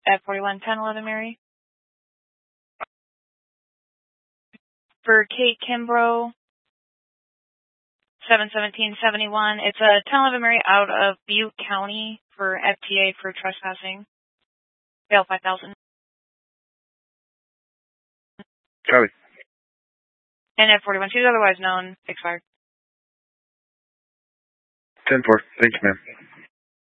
At 411011 Mary. For Kate Kimbrough, 71771. It's a 1011 Mary out of Butte County for FTA for trespassing. Bail 5,000. Charlie. And at 41, she's otherwise known, expired. 10-4. Thank you, ma'am.